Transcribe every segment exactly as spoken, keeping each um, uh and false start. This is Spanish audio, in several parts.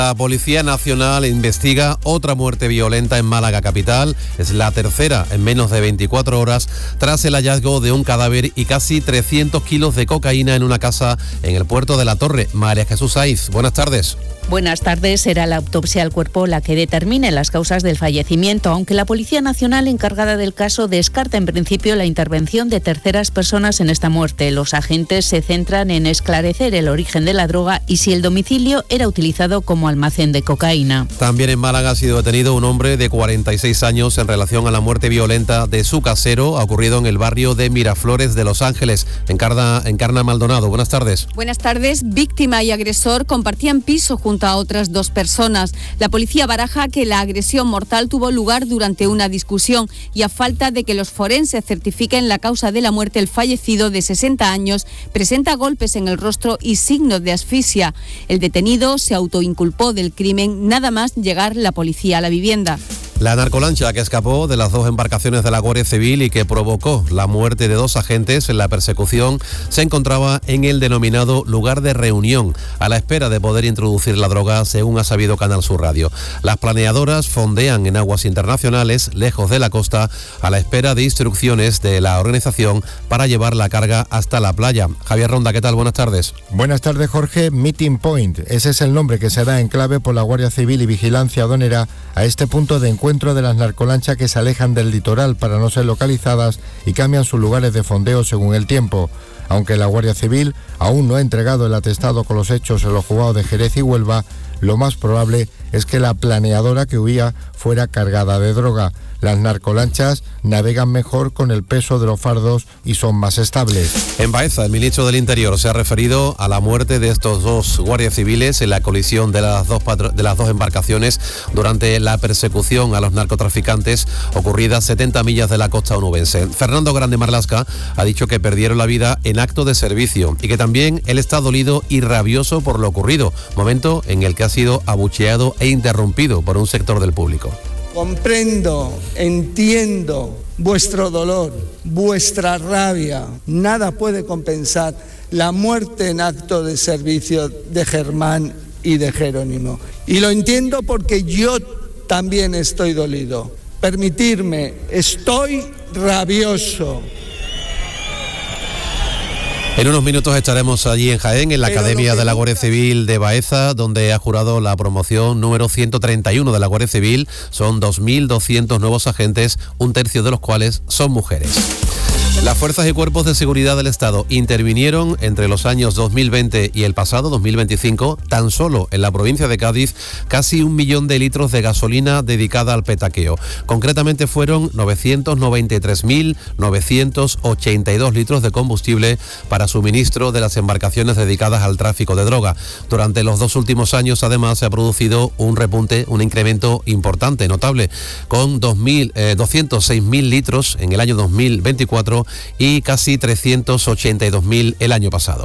La Policía Nacional investiga otra muerte violenta en Málaga capital. Es la tercera en menos de veinticuatro horas tras el hallazgo de un cadáver y casi trescientos kilos de cocaína en una casa en el puerto de La Torre. María Jesús Saiz, buenas tardes. Buenas tardes. Será la autopsia al cuerpo la que determine las causas del fallecimiento, aunque la Policía Nacional encargada del caso descarta en principio la intervención de terceras personas en esta muerte. Los agentes se centran en esclarecer el origen de la droga y si el domicilio era utilizado como almacén de cocaína. También en Málaga ha sido detenido un hombre de cuarenta y seis años en relación a la muerte violenta de su casero. Ha ocurrido en el barrio de Miraflores de Los Ángeles. Encarna, Encarna Maldonado, buenas tardes. Buenas tardes. Víctima y agresor compartían piso junto a otras dos personas. La policía baraja que la agresión mortal tuvo lugar durante una discusión y a falta de que los forenses certifiquen la causa de la muerte, el fallecido de sesenta años presenta golpes en el rostro y signos de asfixia. El detenido se autoinculpó del crimen nada más llegar la policía a la vivienda. La narcolancha que escapó de las dos embarcaciones de la Guardia Civil y que provocó la muerte de dos agentes en la persecución se encontraba en el denominado lugar de reunión, a la espera de poder introducir la droga, según ha sabido Canal Sur Radio. Las planeadoras fondean en aguas internacionales, lejos de la costa, a la espera de instrucciones de la organización para llevar la carga hasta la playa. Javier Ronda, ¿qué tal? Buenas tardes. Buenas tardes, Jorge. Meeting Point, ese es el nombre que se da en clave por la Guardia Civil y Vigilancia Aduanera a este punto de encuentro de las narcolanchas que se alejan del litoral para no ser localizadas y cambian sus lugares de fondeo según el tiempo. Aunque la Guardia Civil aún no ha entregado el atestado con los hechos en los juzgados de Jerez y Huelva, lo más probable es que la planeadora que huía fuera cargada de droga. Las narcolanchas navegan mejor con el peso de los fardos y son más estables. En Baeza, el ministro del Interior se ha referido a la muerte de estos dos guardias civiles en la colisión de las dos, patro- de las dos embarcaciones durante la persecución a los narcotraficantes ocurrida setenta millas de la costa onubense. Fernando Grande Marlaska ha dicho que perdieron la vida en acto de servicio y que también él está dolido y rabioso por lo ocurrido, momento en el que ha sido abucheado e interrumpido por un sector del público. Comprendo, entiendo vuestro dolor, vuestra rabia. Nada puede compensar la muerte en acto de servicio de Germán y de Jerónimo. Y lo entiendo porque yo también estoy dolido. Permitirme, estoy rabioso. En unos minutos estaremos allí en Jaén, en la Pero Academia que de la nunca... Guardia Civil de Baeza, donde ha jurado la promoción número ciento treinta y uno de la Guardia Civil. Son dos mil doscientos nuevos agentes, un tercio de los cuales son mujeres. Las fuerzas y cuerpos de seguridad del Estado intervinieron entre los años dos mil veinte y el pasado dos mil veinticinco, tan solo en la provincia de Cádiz, casi un millón de litros de gasolina dedicada al petaqueo. Concretamente fueron novecientos noventa y tres mil novecientos ochenta y dos litros de combustible para suministro de las embarcaciones dedicadas al tráfico de droga. Durante los dos últimos años, además, se ha producido un repunte, un incremento importante, notable, con dos mil, eh, doscientos seis mil litros en el año dos mil veinticuatro y casi trescientos ochenta y dos mil el año pasado.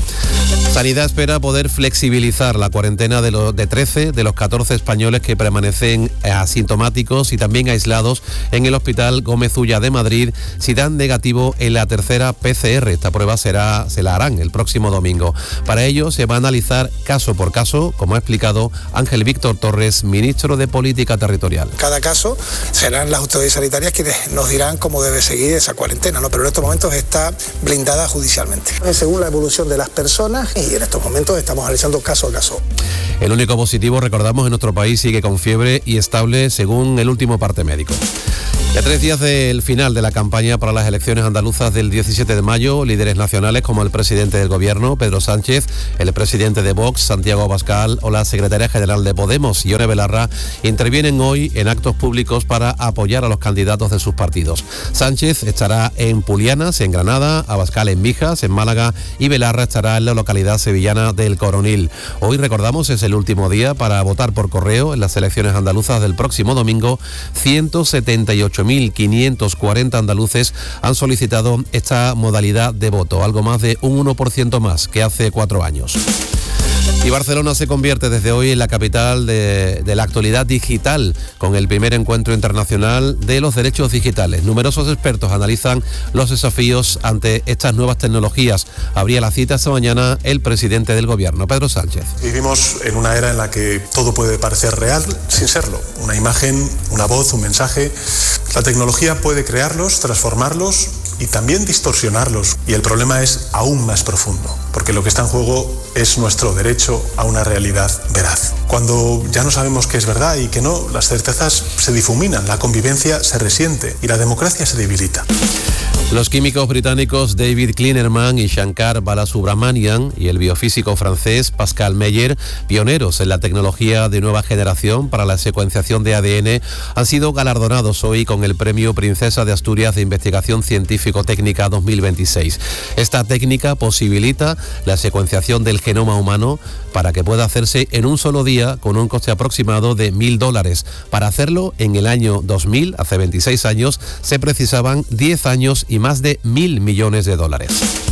Sanidad espera poder flexibilizar la cuarentena de, los, de trece de los catorce españoles que permanecen asintomáticos y también aislados en el Hospital Gómez Ulla de Madrid si dan negativo en la tercera P C R. Esta prueba será, se la harán el próximo domingo. Para ello se va a analizar caso por caso, como ha explicado Ángel Víctor Torres, ministro de Política Territorial. Cada caso serán las autoridades sanitarias quienes nos dirán cómo debe seguir esa cuarentena, ¿no? Pero en estos momentos está blindada judicialmente, según la evolución de las personas, y en estos momentos estamos analizando caso a caso. El único positivo, recordamos, en nuestro país sigue con fiebre y estable según el último parte médico. Y a tres días del final de la campaña para las elecciones andaluzas del diecisiete de mayo, líderes nacionales como el presidente del Gobierno, Pedro Sánchez, el presidente de Vox, Santiago Abascal, o la secretaria general de Podemos, Ione Belarra, intervienen hoy en actos públicos para apoyar a los candidatos de sus partidos. Sánchez estará en Pulianas, en Granada, Abascal en Mijas, en Málaga, y Belarra estará en la localidad sevillana del Coronil. Hoy, recordamos, es el último día para votar por correo en las elecciones andaluzas del próximo domingo. ciento setenta y ocho mil quinientos cuarenta andaluces han solicitado esta modalidad de voto, algo más de un uno por ciento más que hace cuatro años. Y Barcelona se convierte desde hoy en la capital de, de la actualidad digital, con el primer encuentro internacional de los derechos digitales. Numerosos expertos analizan los desafíos ante estas nuevas tecnologías. Abría la cita esta mañana el presidente del gobierno, Pedro Sánchez. Vivimos en una era en la que todo puede parecer real sin serlo. Una imagen, una voz, un mensaje. La tecnología puede crearlos, transformarlos y también distorsionarlos. Y el problema es aún más profundo, porque lo que está en juego es nuestro derecho a una realidad veraz. Cuando ya no sabemos qué es verdad y qué no, las certezas se difuminan, la convivencia se resiente y la democracia se debilita. Los químicos británicos David Klinerman y Shankar Balasubramanian y el biofísico francés Pascal Meyer, pioneros en la tecnología de nueva generación para la secuenciación de A D N, han sido galardonados hoy con el Premio Princesa de Asturias de Investigación Científico-Técnica dos mil veintiséis. Esta técnica posibilita la secuenciación del genoma humano para que pueda hacerse en un solo día con un coste aproximado de mil dólares. Para hacerlo, en el año dos mil, hace veintiséis años, se precisaban diez años y más de mil millones de dólares.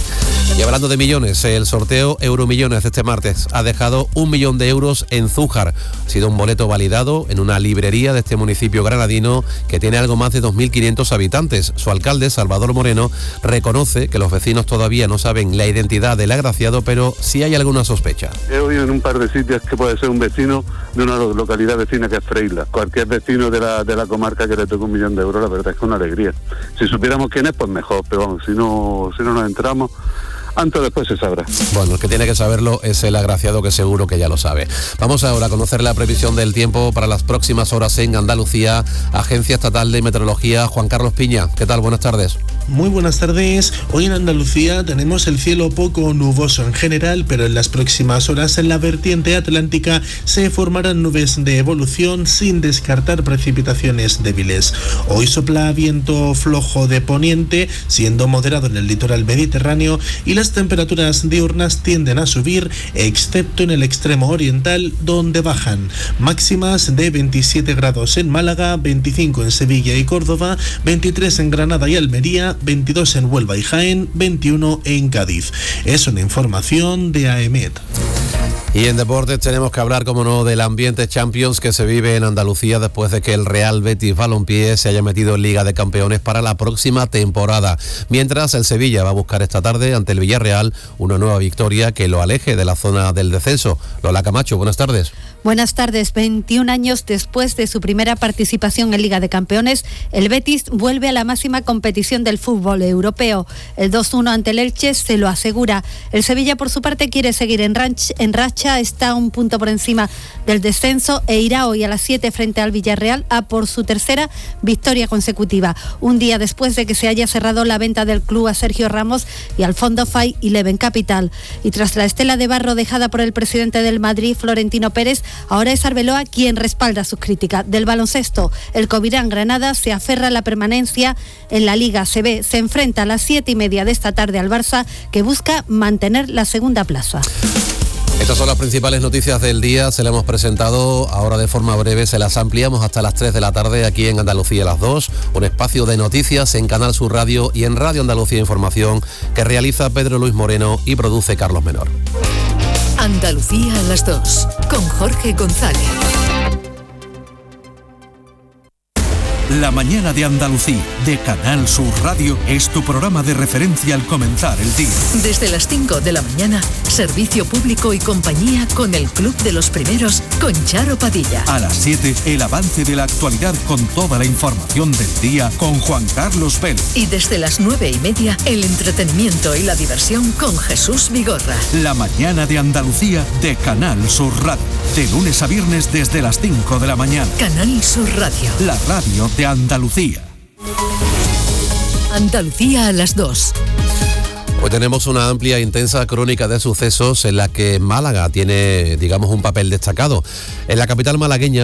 Y hablando de millones, el sorteo Euromillones de este martes ha dejado un millón de euros en Zújar. Ha sido un boleto validado en una librería de este municipio granadino que tiene algo más de dos mil quinientos habitantes. Su alcalde, Salvador Moreno, reconoce que los vecinos todavía no saben la identidad del agraciado, pero sí hay alguna sospecha. He oído en un par de sitios que puede ser un vecino de una localidad vecina que es Freila. Cualquier vecino de la, de la comarca que le toque un millón de euros, la verdad es que es una alegría. Si supiéramos quién es, pues mejor, pero vamos, si no, si no nos entramos, antes o después se sabrá. Bueno, el que tiene que saberlo es el agraciado, que seguro que ya lo sabe. Vamos ahora a conocer la previsión del tiempo para las próximas horas en Andalucía. Agencia Estatal de Meteorología, Juan Carlos Piña. ¿Qué tal? Buenas tardes. Muy buenas tardes. Hoy en Andalucía tenemos el cielo poco nuboso en general, pero en las próximas horas en la vertiente atlántica se formarán nubes de evolución sin descartar precipitaciones débiles. Hoy sopla viento flojo de poniente, siendo moderado en el litoral mediterráneo, y las temperaturas diurnas tienden a subir, excepto en el extremo oriental, donde bajan. Máximas de veintisiete grados en Málaga, veinticinco en Sevilla y Córdoba, veintitrés en Granada y Almería, veintidós en Huelva y Jaén, veintiuno en Cádiz. Es una información de A E M E T. Y en deportes tenemos que hablar, como no, del ambiente Champions que se vive en Andalucía después de que el Real Betis Balompié se haya metido en Liga de Campeones para la próxima temporada. Mientras el Sevilla va a buscar esta tarde ante el Villarreal una nueva victoria que lo aleje de la zona del descenso. Lola Camacho, buenas tardes. Buenas tardes. veintiún años después de su primera participación en Liga de Campeones, el Betis vuelve a la máxima competición del fútbol europeo. El dos uno ante el Elche se lo asegura. El Sevilla, por su parte, quiere seguir en, ranch, en racha, está un punto por encima del descenso e irá hoy a las siete frente al Villarreal a por su tercera victoria consecutiva. Un día después de que se haya cerrado la venta del club a Sergio Ramos y al fondo Five Eleven Capital. Y tras la estela de barro dejada por el presidente del Madrid, Florentino Pérez, ahora es Arbeloa quien respalda sus críticas. Del baloncesto, el Covirán Granada se aferra a la permanencia en la Liga C B. Se enfrenta a las siete y media de esta tarde al Barça, que busca mantener la segunda plaza. Estas son las principales noticias del día, se las hemos presentado ahora de forma breve, se las ampliamos hasta las tres de la tarde aquí en Andalucía a las dos, un espacio de noticias en Canal Sur Radio y en Radio Andalucía Información que realiza Pedro Luis Moreno y produce Carlos Menor. Andalucía a las dos, con Jorge González. La mañana de Andalucía, de Canal Sur Radio, es tu programa de referencia al comenzar el día. Desde las cinco de la mañana, servicio público y compañía con el Club de los Primeros, con Charo Padilla. A las siete, el avance de la actualidad con toda la información del día con Juan Carlos Vélez. Y desde las nueve y media, el entretenimiento y la diversión con Jesús Vigorra. La mañana de Andalucía, de Canal Sur Radio. De lunes a viernes desde las cinco de la mañana. Canal Sur Radio. La radio de Andalucía. Andalucía a las dos. Hoy tenemos una amplia e intensa crónica de sucesos en la que Málaga tiene, digamos, un papel destacado. En la capital malagueña